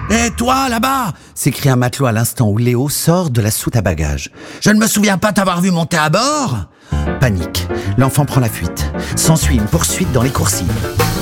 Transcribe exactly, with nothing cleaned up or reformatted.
Hé, toi, là-bas !» s'écrie un matelot à l'instant où Léo sort de la soute à bagages. « Je ne me souviens pas t'avoir vu monter à bord !» Panique. L'enfant prend la fuite. S'ensuit une poursuite dans les coursives.